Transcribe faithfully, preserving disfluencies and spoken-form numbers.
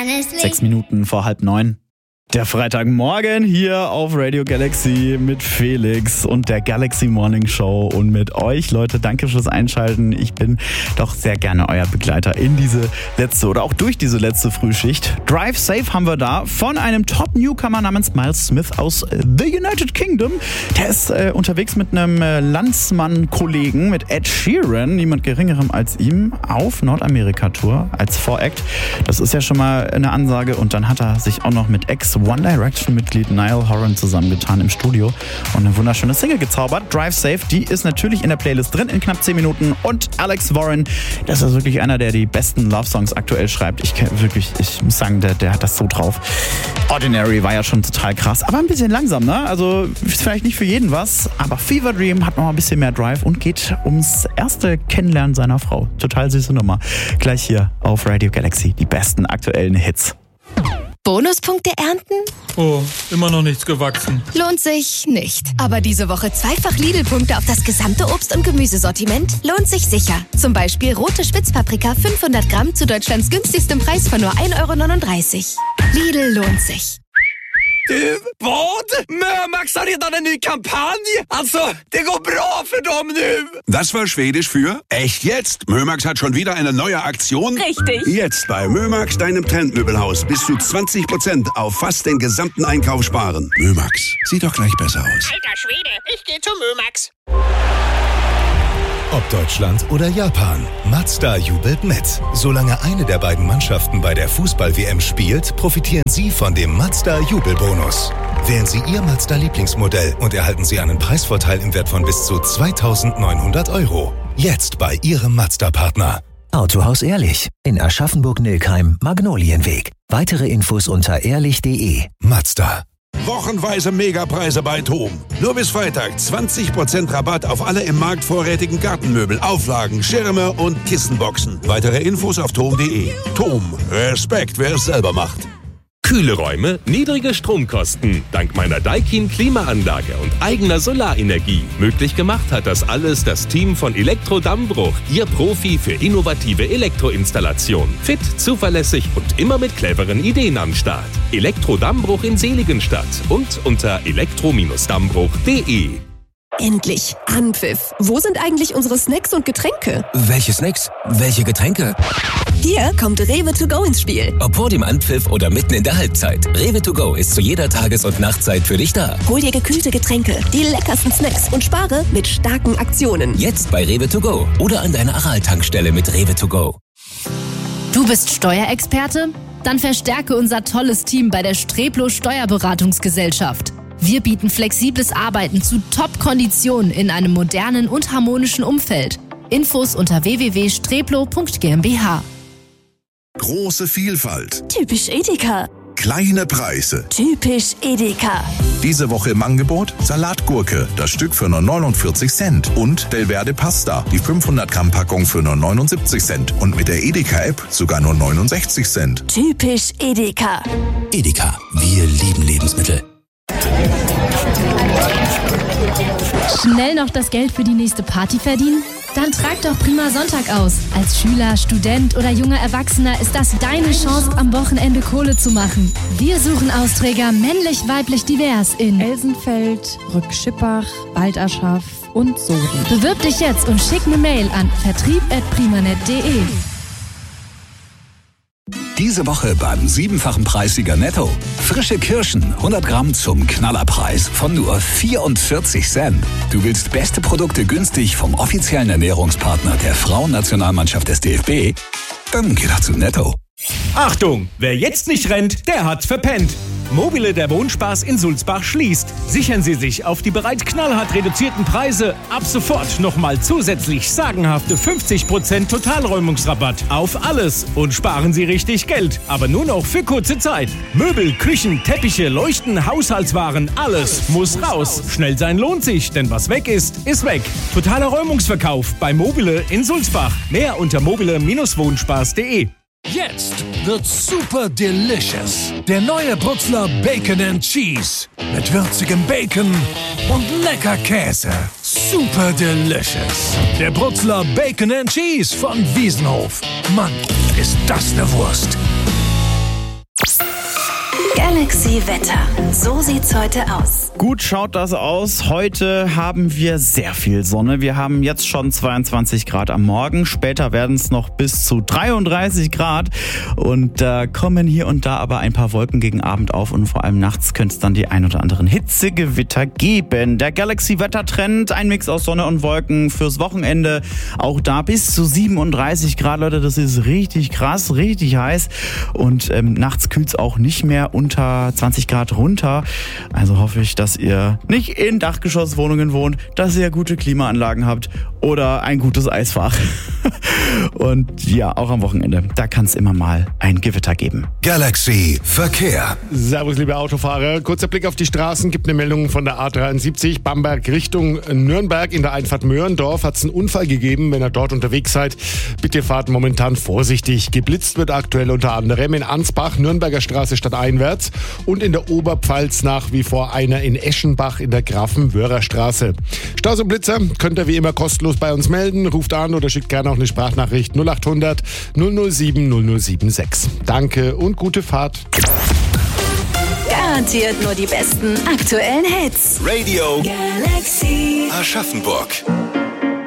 Sechs Minuten vor halb neun. Der Freitagmorgen hier auf Radio Galaxy mit Felix und der Galaxy Morning Show und mit euch. Leute, danke fürs Einschalten. Ich bin doch sehr gerne euer Begleiter in diese letzte oder auch durch diese letzte Frühschicht. Drive Safe haben wir da von einem Top-Newcomer namens Miles Smith aus The United Kingdom. Der ist äh, unterwegs mit einem äh, Landsmann-Kollegen, mit Ed Sheeran, niemand geringerem als ihm, auf Nordamerika-Tour als Voract. Das ist ja schon mal eine Ansage. Und dann hat er sich auch noch mit Ex One Direction-Mitglied Niall Horan zusammengetan im Studio und eine wunderschöne Single gezaubert. Drive Safe, die ist natürlich in der Playlist drin in knapp zehn Minuten. Und Alex Warren, das ist wirklich einer, der die besten Love-Songs aktuell schreibt. Ich wirklich, ich muss sagen, der, der hat das so drauf. Ordinary war ja schon total krass, aber ein bisschen langsam, ne? Also ist vielleicht nicht für jeden was, aber Fever Dream hat noch mal ein bisschen mehr Drive und geht ums erste Kennenlernen seiner Frau. Total süße Nummer. Gleich hier auf Radio Galaxy, die besten aktuellen Hits. Bonuspunkte ernten? Oh, immer noch nichts gewachsen. Lohnt sich nicht. Aber diese Woche zweifach Lidl-Punkte auf das gesamte Obst- und Gemüsesortiment lohnt sich sicher. Zum Beispiel rote Spitzpaprika fünfhundert Gramm zu Deutschlands günstigstem Preis von nur ein Euro neununddreißig. Lidl lohnt sich. Du, vad? Mömax har redan en ny kampanj. Alltså, det går bra för dem nu. Das war Schwedisch für echt jetzt. Mömax hat schon wieder eine neue Aktion. Richtig. Jetzt bei Mömax, deinem Trendmöbelhaus, bis zu zwanzig Prozent auf fast den gesamten Einkauf sparen. Mömax, sieht doch gleich besser aus. Alter Schwede, ich geh zu Mömax. Ob Deutschland oder Japan, Mazda jubelt mit. Solange eine der beiden Mannschaften bei der Fußball-W M spielt, profitieren Sie von dem Mazda-Jubelbonus. Wählen Sie Ihr Mazda-Lieblingsmodell und erhalten Sie einen Preisvorteil im Wert von bis zu zweitausendneunhundert Euro. Jetzt bei Ihrem Mazda-Partner. Autohaus Ehrlich in Aschaffenburg-Nilkheim, Magnolienweg. Weitere Infos unter ehrlich punkt de. Mazda. Wochenweise Megapreise bei Thom. Nur bis Freitag zwanzig Prozent Rabatt auf alle im Markt vorrätigen Gartenmöbel, Auflagen, Schirme und Kissenboxen. Weitere Infos auf thom punkt de. Thom. Respekt, wer es selber macht. Kühle Räume, niedrige Stromkosten. Dank meiner Daikin Klimaanlage und eigener Solarenergie. Möglich gemacht hat das alles das Team von Elektro Dammbruch, Ihr Profi für innovative Elektroinstallation. Fit, zuverlässig und immer mit cleveren Ideen am Start. Elektro Dammbruch in Seligenstadt und unter elektro Dammbruch punkt de. Endlich. Anpfiff. Wo sind eigentlich unsere Snacks und Getränke? Welche Snacks? Welche Getränke? Hier kommt Rewe to go ins Spiel. Ob vor dem Anpfiff oder mitten in der Halbzeit. Rewe to go ist zu jeder Tages- und Nachtzeit für dich da. Hol dir gekühlte Getränke, die leckersten Snacks und spare mit starken Aktionen. Jetzt bei Rewe to go oder an deiner Aral-Tankstelle mit Rewe to go. Du bist Steuerexperte? Dann verstärke unser tolles Team bei der Streplo Steuerberatungsgesellschaft. Wir bieten flexibles Arbeiten zu Top-Konditionen in einem modernen und harmonischen Umfeld. Infos unter w w w punkt streplo punkt g m b h. Große Vielfalt. Typisch Edeka. Kleine Preise. Typisch Edeka. Diese Woche im Angebot Salatgurke, das Stück für nur neunundvierzig Cent. Und Belverde Pasta, die fünfhundert Gramm Packung für nur neunundsiebzig Cent. Und mit der Edeka-App sogar nur neunundsechzig Cent. Typisch Edeka. Edeka, wir lieben Lebensmittel. Schnell noch das Geld für die nächste Party verdienen? Dann trag doch Prima Sonntag aus. Als Schüler, Student oder junger Erwachsener ist das deine Chance, am Wochenende Kohle zu machen. Wir suchen Austräger männlich, weiblich, divers in Elsenfeld, Rückschippach, Baldaschaf und Soden. Bewirb dich jetzt und schick eine Mail an vertrieb at primanet punkt de. Diese Woche beim siebenfachen Preissieger Netto. Frische Kirschen, hundert Gramm zum Knallerpreis von nur vierundvierzig Cent. Du willst beste Produkte günstig vom offiziellen Ernährungspartner der Frauennationalmannschaft des D F B? Dann geh doch zu Netto. Achtung, wer jetzt nicht rennt, der hat verpennt. Mobile, der Wohnspaß in Sulzbach schließt. Sichern Sie sich auf die bereits knallhart reduzierten Preise. Ab sofort nochmal zusätzlich sagenhafte fünfzig Prozent Totalräumungsrabatt auf alles. Und sparen Sie richtig Geld, aber nur noch für kurze Zeit. Möbel, Küchen, Teppiche, Leuchten, Haushaltswaren, alles muss raus. Schnell sein lohnt sich, denn was weg ist, ist weg. Totaler Räumungsverkauf bei Mobile in Sulzbach. Mehr unter mobile Wohnspaß punkt de. Jetzt wird super delicious. Der neue Brutzler Bacon and Cheese. Mit würzigem Bacon und lecker Käse. Super delicious. Der Brutzler Bacon and Cheese von Wiesenhof. Mann, ist das eine Wurst. Galaxy Wetter. So sieht's heute aus. Gut schaut das aus. Heute haben wir sehr viel Sonne. Wir haben jetzt schon zweiundzwanzig Grad am Morgen. Später werden es noch bis zu dreiunddreißig Grad. Und da äh, kommen hier und da aber ein paar Wolken gegen Abend auf. Und vor allem nachts könnte es dann die ein oder anderen Hitzegewitter geben. Der Galaxy-Wettertrend, ein Mix aus Sonne und Wolken fürs Wochenende. Auch da bis zu siebenunddreißig Grad, Leute. Das ist richtig krass, richtig heiß. Und ähm, nachts kühlt es auch nicht mehr unter zwanzig Grad runter. Also hoffe ich, dass ihr nicht in Dachgeschosswohnungen wohnt, dass ihr gute Klimaanlagen habt oder ein gutes Eisfach. Und ja, auch am Wochenende, da kann es immer mal ein Gewitter geben. Galaxy Verkehr. Servus, liebe Autofahrer. Kurzer Blick auf die Straßen. Gibt eine Meldung von der A dreiundsiebzig, Bamberg Richtung Nürnberg. In der Einfahrt Möhrendorf hat es einen Unfall gegeben. Wenn ihr dort unterwegs seid, bitte fahrt momentan vorsichtig. Geblitzt wird aktuell unter anderem in Ansbach, Nürnberger Straße stadteinwärts und in der Oberpfalz nach wie vor einer in Eschenbach in der Grafenwöhrer-Straße. Staus und Blitzer könnt ihr wie immer kostenlos bei uns melden. Ruft an oder schickt gerne auch eine Sprachnachricht null acht hundert null null sieben null null sieben sechs. Danke und gute Fahrt. Garantiert nur die besten aktuellen Hits. Radio Galaxy Aschaffenburg.